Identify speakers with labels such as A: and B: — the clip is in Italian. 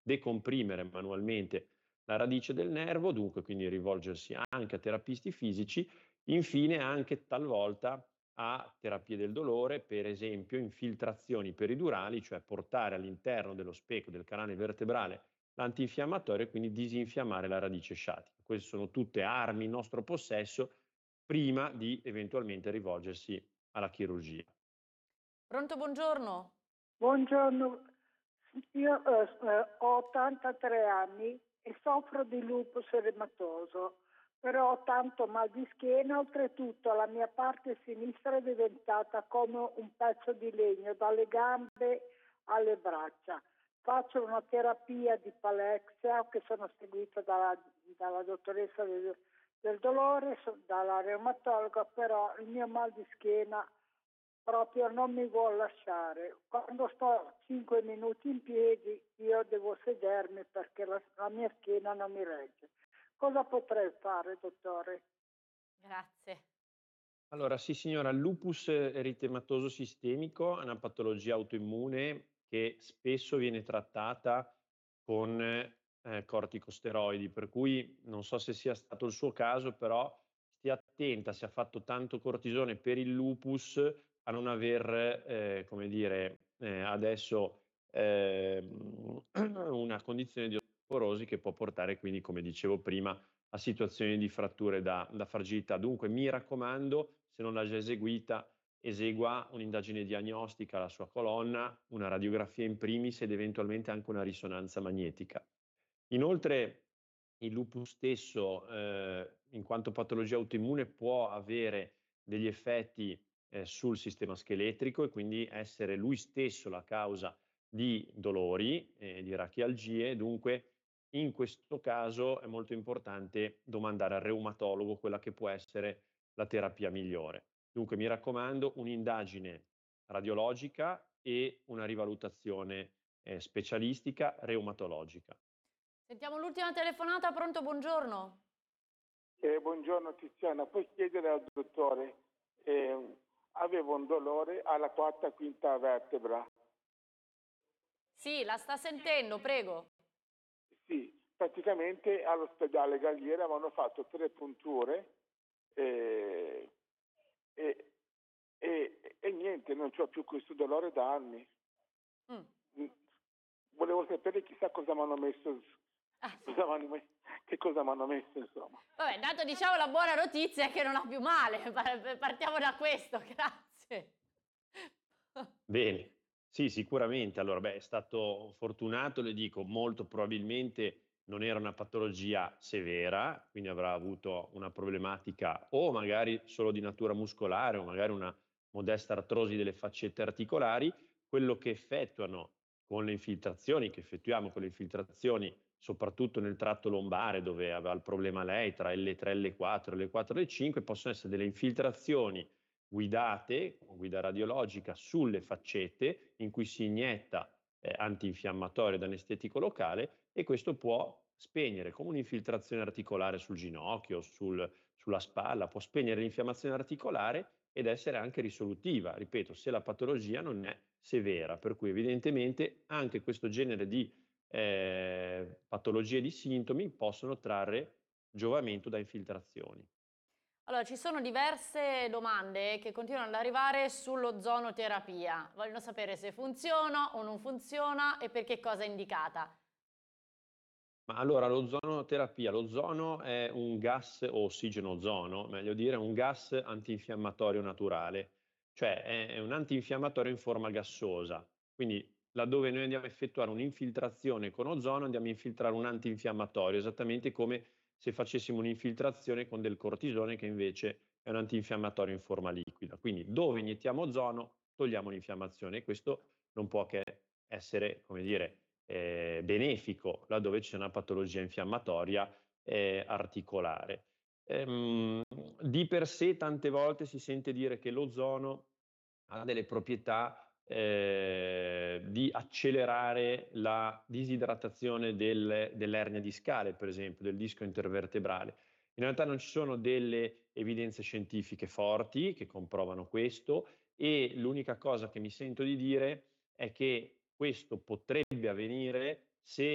A: decomprimere manualmente la radice del nervo, dunque quindi rivolgersi anche a terapisti fisici, infine anche talvolta a terapie del dolore, per esempio infiltrazioni peridurali, cioè portare all'interno dello speco del canale vertebrale l'antinfiammatorio e quindi disinfiammare la radice sciatica. Queste sono tutte armi in nostro possesso prima di eventualmente rivolgersi alla chirurgia.
B: Pronto, buongiorno.
C: Buongiorno, io ho 83 anni e soffro di lupus erematoso, però ho tanto mal di schiena, oltretutto la mia parte sinistra è diventata come un pezzo di legno dalle gambe alle braccia. Faccio una terapia di palexia che sono seguita dalla dottoressa del dolore, dalla reumatologa, però il mio mal di schiena proprio non mi vuol lasciare. Quando sto 5 minuti in piedi io devo sedermi perché la mia schiena non mi regge. Cosa potrei fare, dottore?
B: Grazie.
A: Allora, sì signora, il lupus eritematoso sistemico è una patologia autoimmune che spesso viene trattata con corticosteroidi, per cui non so se sia stato il suo caso, però stia attenta se ha fatto tanto cortisone per il lupus a non aver, come dire, adesso una condizione di osteoporosi che può portare quindi, come dicevo prima, a situazioni di fratture da fragilità. Dunque, mi raccomando, se non l'ha già eseguita, esegua un'indagine diagnostica alla sua colonna, una radiografia in primis ed eventualmente anche una risonanza magnetica. Inoltre, il lupus stesso, in quanto patologia autoimmune, può avere degli effetti sul sistema scheletrico e quindi essere lui stesso la causa di dolori e di rachialgie. Dunque, in questo caso è molto importante domandare al reumatologo quella che può essere la terapia migliore. Dunque, mi raccomando, un'indagine radiologica e una rivalutazione specialistica reumatologica.
B: Sentiamo l'ultima telefonata. Pronto, buongiorno.
D: Buongiorno Tiziana, puoi chiedere al dottore, avevo un dolore alla quarta quinta vertebra.
B: Sì, la sta sentendo, prego.
D: Sì, praticamente all'ospedale Galliera avevano fatto 3 punture e, e- e niente, non c'ho più questo dolore da anni.
B: Mm.
D: Volevo sapere chissà cosa mi hanno messo,
B: Ah, sì.
D: che cosa mi hanno messo insomma.
B: Vabbè, intanto diciamo la buona notizia è che non ha più male. Partiamo da questo, grazie.
A: Bene, sì, sicuramente. Allora, beh, è stato fortunato, le dico, molto probabilmente non era una patologia severa, quindi avrà avuto una problematica o magari solo di natura muscolare o magari una modesta artrosi delle faccette articolari. Quello che effettuano con le infiltrazioni, che effettuiamo con le infiltrazioni, soprattutto nel tratto lombare dove aveva il problema lei, tra L3, L4, L4 e L5, possono essere delle infiltrazioni guidate con guida radiologica sulle faccette in cui si inietta antinfiammatorio ed anestetico locale e questo può spegnere come un'infiltrazione articolare sul ginocchio, sulla spalla, può spegnere l'infiammazione articolare ed essere anche risolutiva, ripeto, se la patologia non è severa, per cui evidentemente anche questo genere di patologie di sintomi possono trarre giovamento da infiltrazioni.
B: Allora, ci sono diverse domande che continuano ad arrivare sull'ozonoterapia. Vogliono sapere se funziona o non funziona e per che cosa è indicata.
A: Ma allora l'ozonoterapia, l'ozono è un gas o ossigeno ozono, meglio dire, un gas antinfiammatorio naturale, cioè è un antinfiammatorio in forma gassosa. Quindi laddove noi andiamo a effettuare un'infiltrazione con ozono andiamo a infiltrare un antinfiammatorio, esattamente come se facessimo un'infiltrazione con del cortisone che invece è un antinfiammatorio in forma liquida. Quindi dove iniettiamo ozono togliamo l'infiammazione e questo non può che essere, come dire, benefico laddove c'è una patologia infiammatoria articolare. Di per sé tante volte si sente dire che l'ozono ha delle proprietà di accelerare la disidratazione dell'ernia discale, per esempio, del disco intervertebrale. In realtà non ci sono delle evidenze scientifiche forti che comprovano questo e l'unica cosa che mi sento di dire è che questo potrebbe avvenire se